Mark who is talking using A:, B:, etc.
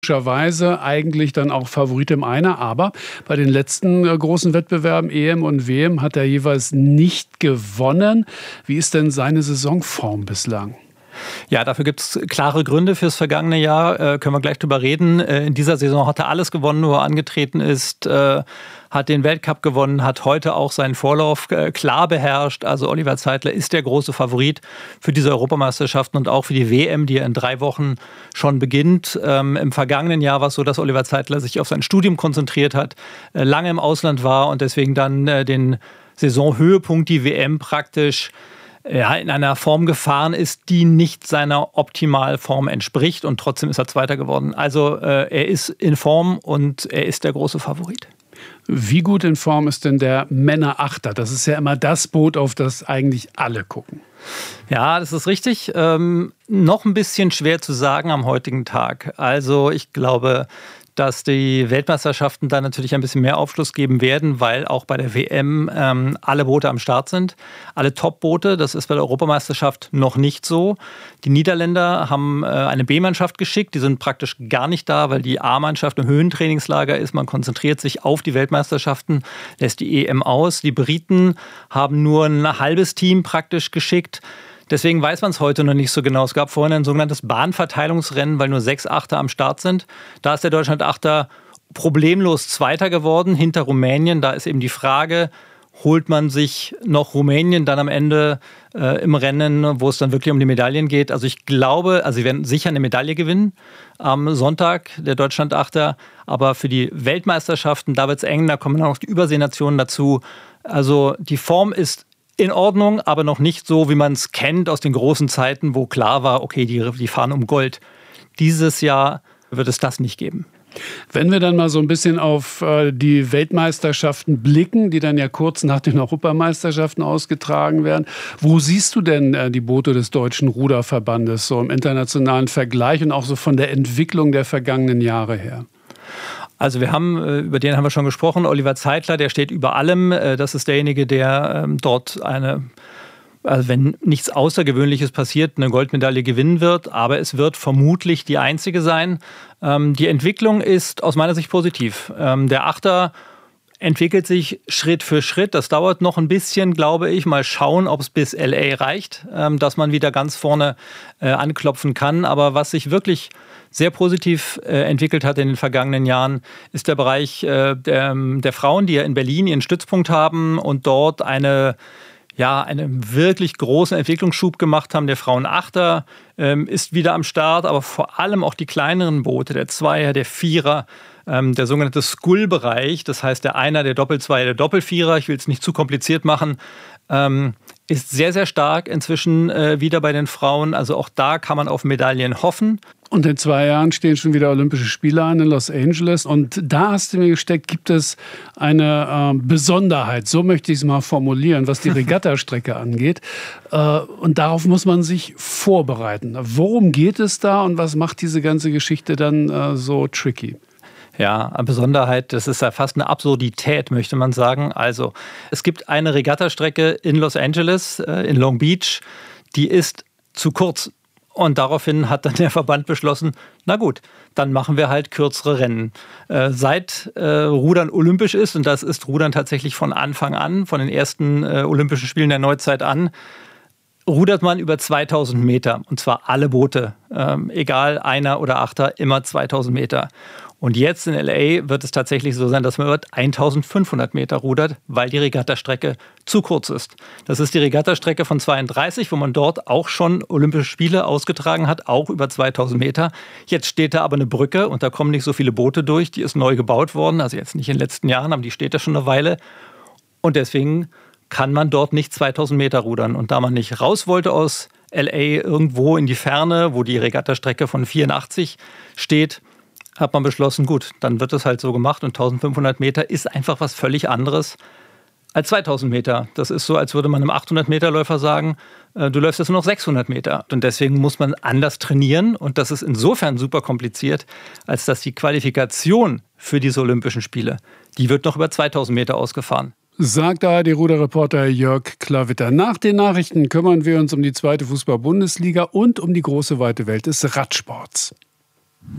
A: logischerweise eigentlich dann auch Favorit im Einer, aber bei den letzten großen Wettbewerben EM und WM hat er jeweils nicht gewonnen. Wie ist denn seine Saisonform bislang?
B: Ja, dafür gibt es klare Gründe fürs vergangene Jahr. Können wir gleich drüber reden. In dieser Saison hat er alles gewonnen, wo er angetreten ist. Hat den Weltcup gewonnen, hat heute auch seinen Vorlauf klar beherrscht. Also Oliver Zeitler ist der große Favorit für diese Europameisterschaften und auch für die WM, die ja in 3 Wochen schon beginnt. Im vergangenen Jahr war es so, dass Oliver Zeitler sich auf sein Studium konzentriert hat, lange im Ausland war und deswegen dann den Saisonhöhepunkt, die WM praktisch in einer Form gefahren ist, die nicht seiner Optimalform entspricht und trotzdem ist er Zweiter geworden. Also er ist in Form und er ist der große Favorit.
A: Wie gut in Form ist denn der Männerachter? Das ist ja immer das Boot, auf das eigentlich alle gucken.
B: Ja, das ist richtig. Noch ein bisschen schwer zu sagen am heutigen Tag. Also ich glaube, dass die Weltmeisterschaften da natürlich ein bisschen mehr Aufschluss geben werden, weil auch bei der WM alle Boote am Start sind. Alle Top-Boote, das ist bei der Europameisterschaft noch nicht so. Die Niederländer haben eine B-Mannschaft geschickt, die sind praktisch gar nicht da, weil die A-Mannschaft im Höhentrainingslager ist. Man konzentriert sich auf die Weltmeisterschaften, lässt die EM aus. Die Briten haben nur ein halbes Team praktisch geschickt. Deswegen weiß man es heute noch nicht so genau. Es gab vorhin ein sogenanntes Bahnverteilungsrennen, weil nur 6 Achter am Start sind. Da ist der Deutschland-Achter problemlos Zweiter geworden hinter Rumänien. Da ist eben die Frage, holt man sich noch Rumänien dann am Ende im Rennen, wo es dann wirklich um die Medaillen geht. Also ich glaube, sie werden sicher eine Medaille gewinnen am Sonntag, der Deutschland-Achter. Aber für die Weltmeisterschaften, da wird es eng, da kommen dann auch die Überseenationen dazu. Also die Form ist in Ordnung, aber noch nicht so, wie man es kennt aus den großen Zeiten, wo klar war, okay, die fahren um Gold. Dieses Jahr wird es das nicht geben.
A: Wenn wir dann mal so ein bisschen auf die Weltmeisterschaften blicken, die dann ja kurz nach den Europameisterschaften ausgetragen werden, wo siehst du denn die Boote des Deutschen Ruderverbandes so im internationalen Vergleich und auch so von der Entwicklung der vergangenen Jahre her?
B: Also über den haben wir schon gesprochen, Oliver Zeitler, der steht über allem. Das ist derjenige, der dort wenn nichts Außergewöhnliches passiert, eine Goldmedaille gewinnen wird. Aber es wird vermutlich die einzige sein. Die Entwicklung ist aus meiner Sicht positiv. Der Achter entwickelt sich Schritt für Schritt. Das dauert noch ein bisschen, glaube ich. Mal schauen, ob es bis LA reicht, dass man wieder ganz vorne anklopfen kann. Aber was sich wirklich sehr positiv entwickelt hat in den vergangenen Jahren, ist der Bereich der Frauen, die ja in Berlin ihren Stützpunkt haben und dort einen wirklich großen Entwicklungsschub gemacht haben. Der Frauenachter ist wieder am Start, aber vor allem auch die kleineren Boote, der Zweier, der Vierer, der sogenannte Skull-Bereich, das heißt der Einer, der Doppelzweier, der Doppelvierer, ich will es nicht zu kompliziert machen, ist sehr, sehr stark inzwischen wieder bei den Frauen. Also auch da kann man auf Medaillen hoffen.
A: Und in 2 Jahren stehen schon wieder Olympische Spiele an in Los Angeles. Und da hast du mir gesteckt, gibt es eine Besonderheit, so möchte ich es mal formulieren, was die Regattastrecke angeht. Und darauf muss man sich vorbereiten. Worum geht es da und was macht diese ganze Geschichte dann so tricky?
B: Ja, eine Besonderheit, das ist ja fast eine Absurdität, möchte man sagen. Also es gibt eine Regattastrecke in Los Angeles, in Long Beach, die ist zu kurz. Und daraufhin hat dann der Verband beschlossen, na gut, dann machen wir halt kürzere Rennen. Seit Rudern olympisch ist, und das ist Rudern tatsächlich von Anfang an, von den ersten Olympischen Spielen der Neuzeit an, rudert man über 2000 Meter. Und zwar alle Boote, egal Einer oder Achter, immer 2000 Meter. Und jetzt in LA wird es tatsächlich so sein, dass man über 1500 Meter rudert, weil die Regattastrecke zu kurz ist. Das ist die Regattastrecke von 32, wo man dort auch schon Olympische Spiele ausgetragen hat, auch über 2000 Meter. Jetzt steht da aber eine Brücke und da kommen nicht so viele Boote durch. Die ist neu gebaut worden, also jetzt nicht in den letzten Jahren, aber die steht da schon eine Weile. Und deswegen kann man dort nicht 2000 Meter rudern. Und da man nicht raus wollte aus LA irgendwo in die Ferne, wo die Regattastrecke von 84 steht, hat man beschlossen, gut, dann wird es halt so gemacht und 1500 Meter ist einfach was völlig anderes als 2000 Meter. Das ist so, als würde man einem 800-Meter-Läufer sagen, du läufst jetzt nur noch 600 Meter. Und deswegen muss man anders trainieren und das ist insofern super kompliziert, als dass die Qualifikation für diese Olympischen Spiele, die wird noch über 2000 Meter ausgefahren.
A: Sagt ARD-Ruderreporter Jörg Klawitter. Nach den Nachrichten kümmern wir uns um die 2. Fußball-Bundesliga und um die große weite Welt des Radsports.